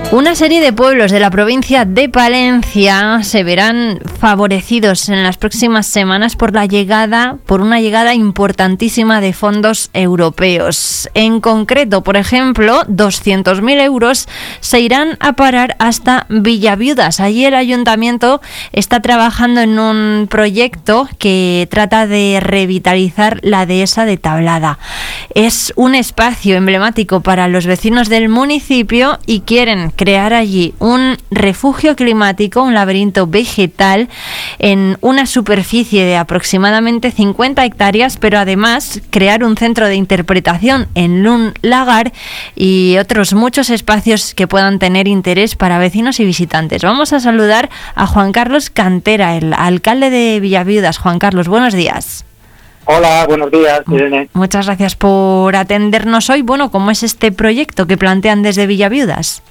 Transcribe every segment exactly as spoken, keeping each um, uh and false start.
Una serie de pueblos de la provincia de Palencia se verán favorecidos en las próximas semanas por la llegada, por una llegada importantísima de fondos europeos. En concreto, por ejemplo, doscientos mil euros se irán a parar hasta Villaviudas. Allí el ayuntamiento está trabajando en un proyecto que trata de revitalizar la dehesa de Tablada. Es un espacio emblemático para los vecinos del municipio y quieren crear allí un refugio climático, un laberinto vegetal en una superficie de aproximadamente cincuenta hectáreas, pero además crear un centro de interpretación en un lagar y otros muchos espacios que puedan tener interés para vecinos y visitantes. Vamos a saludar a Juan Carlos Cantera, el alcalde de Villaviudas. Juan Carlos, buenos días. Hola, buenos días, Irene. Muchas gracias por atendernos hoy. Bueno, ¿cómo es este proyecto que plantean desde Villaviudas?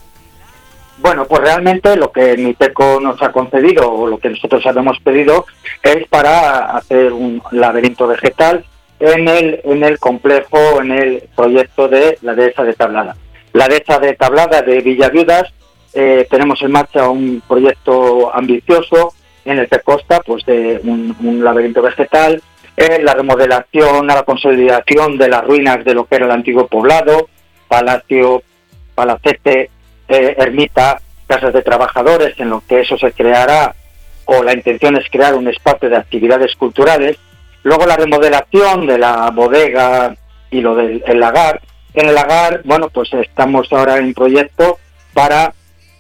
Bueno, pues realmente lo que MITECO nos ha concedido, o lo que nosotros habíamos pedido, es para hacer un laberinto vegetal en el en el complejo, en el proyecto de la dehesa de Tablada. La dehesa de Tablada de Villaviudas, eh, tenemos en marcha un proyecto ambicioso en el que consta pues, de un, un laberinto vegetal, eh, la remodelación, la consolidación de las ruinas de lo que era el antiguo poblado, palacio, palacete, Eh, ermita, casas de trabajadores, en lo que eso se creará, o la intención es crear un espacio de actividades culturales. Luego la remodelación de la bodega y lo del el lagar. En el lagar, bueno, pues estamos ahora en proyecto para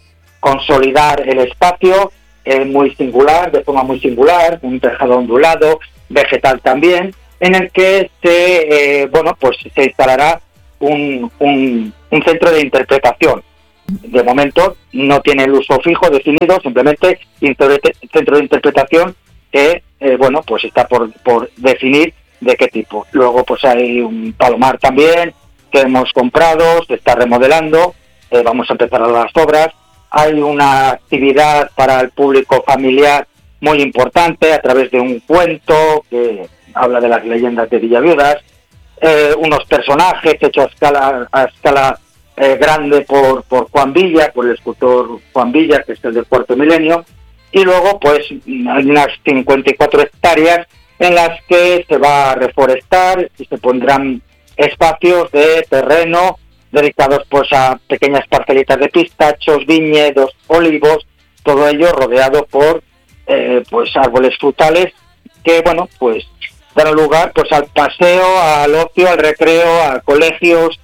consolidar el espacio, eh, muy singular, de forma muy singular, un tejado ondulado, vegetal también, en el que se, eh, bueno, pues se instalará un, un, un centro de interpretación. De momento no tiene el uso fijo definido, simplemente centro de interpretación que, eh, bueno, pues está por, por definir de qué tipo. Luego pues hay un palomar también que hemos comprado, se está remodelando, eh, vamos a empezar a las obras. Hay una actividad para el público familiar muy importante a través de un cuento que habla de las leyendas de Villaviudas, eh, unos personajes hechos a escala, a escala Eh, grande por, por Juan Villa, por el escultor Juan Villa, que es el del cuarto milenio, y luego pues hay unas cincuenta y cuatro hectáreas en las que se va a reforestar y se pondrán espacios de terreno dedicados pues a pequeñas parcelitas de pistachos, viñedos, olivos, todo ello rodeado por eh, pues árboles frutales que bueno pues dan lugar pues al paseo, al ocio, al recreo, a colegios,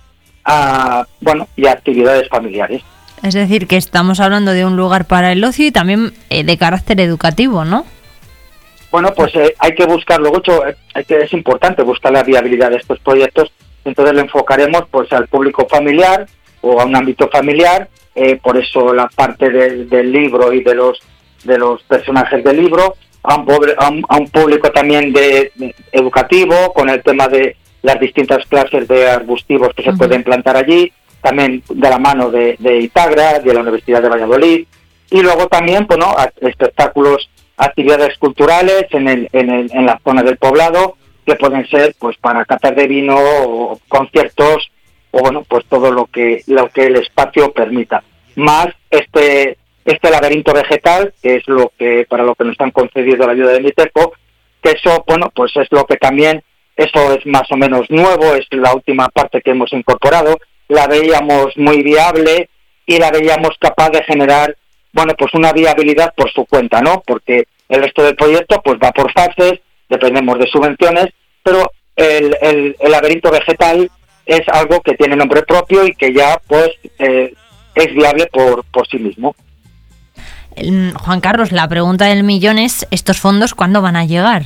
a bueno y a actividades familiares. Es decir, que estamos hablando de un lugar para el ocio y también eh, de carácter educativo, ¿no? Bueno, pues eh, hay que buscarlo mucho, eh, hay que, es importante buscar la viabilidad de estos proyectos, entonces lo enfocaremos pues al público familiar o a un ámbito familiar, eh, por eso la parte de, del libro y de los de los personajes del libro, a un, a un, a un público también de, de educativo, con el tema de las distintas clases de arbustivos que se uh-huh. pueden plantar allí, también de la mano de, de Itagra, de la Universidad de Valladolid, y luego también, bueno, espectáculos, actividades culturales en el, en el, en la zona del poblado, que pueden ser, pues, para catar de vino, o conciertos, o bueno, pues todo lo que, lo que el espacio permita. Más este, este laberinto vegetal, que es lo que, para lo que nos han concedido la ayuda de MITECO, que eso, bueno, pues es lo que también eso es más o menos nuevo, es la última parte que hemos incorporado, la veíamos muy viable y la veíamos capaz de generar, bueno, pues una viabilidad por su cuenta, ¿no? Porque el resto del proyecto pues va por fases, dependemos de subvenciones, pero el, el, el laberinto vegetal es algo que tiene nombre propio y que ya pues eh, es viable por, por sí mismo. Juan Carlos, la pregunta del millón es, ¿estos fondos cuándo van a llegar?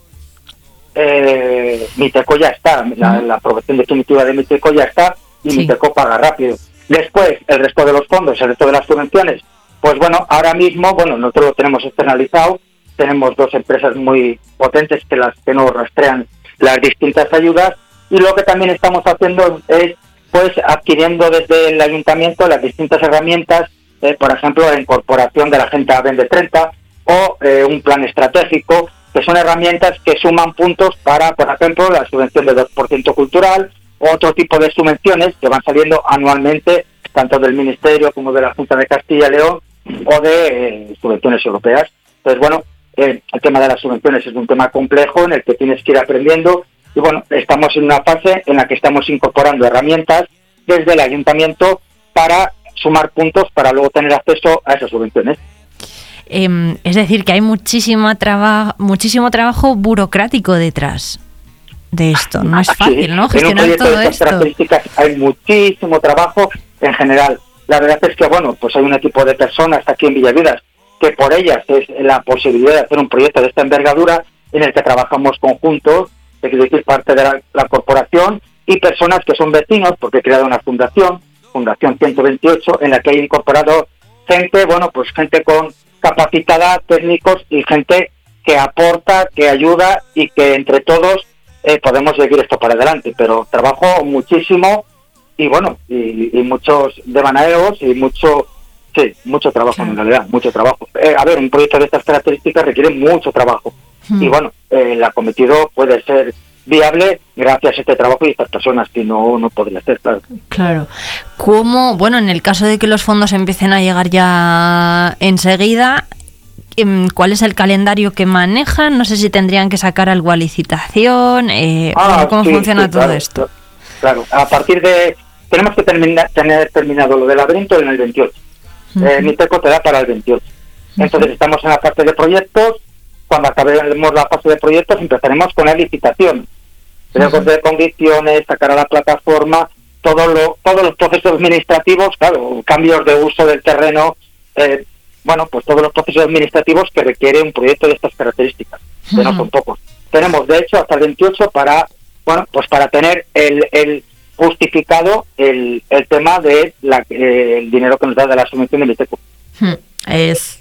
Eh, MITECO ya está, la, la aprobación definitiva de MITECO ya está y sí. MITECO paga rápido. Después, el resto de los fondos, el resto de las subvenciones, pues bueno, ahora mismo, bueno, nosotros lo tenemos externalizado, tenemos dos empresas muy potentes que las que nos rastrean las distintas ayudas, y lo que también estamos haciendo es, pues, adquiriendo desde el ayuntamiento las distintas herramientas, eh, por ejemplo, la incorporación de la Agenda veinte treinta o eh, un plan estratégico, que son herramientas que suman puntos para, por ejemplo, la subvención del dos por ciento cultural o otro tipo de subvenciones que van saliendo anualmente tanto del Ministerio como de la Junta de Castilla y León o de eh, subvenciones europeas. Entonces, bueno, eh, el tema de las subvenciones es un tema complejo en el que tienes que ir aprendiendo y, bueno, estamos en una fase en la que estamos incorporando herramientas desde el ayuntamiento para sumar puntos para luego tener acceso a esas subvenciones. Eh, es decir, que hay muchísima traba- muchísimo trabajo burocrático detrás de esto. No es fácil, sí, ¿no? Gestionar en un todo de estas esto. Características hay muchísimo trabajo en general. La verdad es que, bueno, pues hay un equipo de personas aquí en Villavidas que por ellas es la posibilidad de hacer un proyecto de esta envergadura en el que trabajamos conjuntos, es decir, parte de la, la corporación y personas que son vecinos, porque he creado una fundación, Fundación ciento veintiocho, en la que he incorporado gente, bueno, pues gente con capacitada, técnicos y gente que aporta, que ayuda y que entre todos eh, podemos seguir esto para adelante. Pero trabajo muchísimo y bueno, y, y muchos devanaeos y mucho, sí, mucho trabajo, claro. En realidad, mucho trabajo. Eh, a ver, un proyecto de estas características requiere mucho trabajo. Hmm. Y bueno, eh, el acometido puede ser viable gracias a este trabajo y estas personas, que no, no podría ser, claro. Claro. ¿Cómo, bueno, en el caso de que los fondos empiecen a llegar ya enseguida, cuál es el calendario que manejan? No sé si tendrían que sacar algo a licitación, eh, ah, ¿cómo sí, funciona sí, todo claro, esto? Claro, a partir de... Tenemos que terminar, tener terminado lo del laberinto en el veintiocho. Uh-huh. Eh, Miteco te da para el veintiocho. Uh-huh. Entonces estamos en la fase de proyectos. Cuando acabemos la fase de proyectos empezaremos con la licitación. Tenemos uh-huh. de condiciones, sacar a la plataforma, todo lo, todos los procesos administrativos, claro, cambios de uso del terreno, eh, bueno, pues todos los procesos administrativos que requiere un proyecto de estas características, uh-huh. que no son pocos. Tenemos, de hecho, hasta el veintiocho para, bueno, pues para tener el, el justificado el, el tema de la, eh, el dinero que nos da de la subvención de Miteco. Uh-huh. Es